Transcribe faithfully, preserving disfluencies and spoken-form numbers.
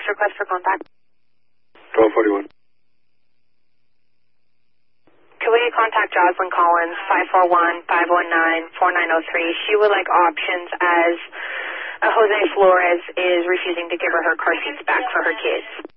request for contact? twelve forty-one. Can we contact Jocelyn Collins, five four one, five one nine, four nine zero three? She would like options as uh, Jose Flores is refusing to give her her car seats back for her kids.